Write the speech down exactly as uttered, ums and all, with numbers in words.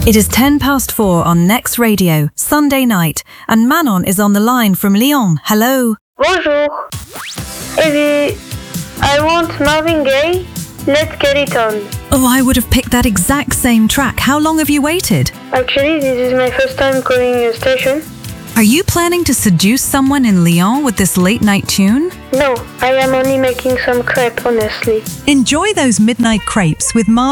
It is ten past four on Next Radio, Sunday night, and Manon is on the line from Lyon. Hello. Bonjour. Evie, I want Marvin Gaye. Let's get it on. Oh, I would have picked that exact same track. How long have you waited? Actually, this is my first time calling a station. Are you planning to seduce someone in Lyon with this late-night tune? No, I am only making some crepe, honestly. Enjoy those midnight crepes with Marvin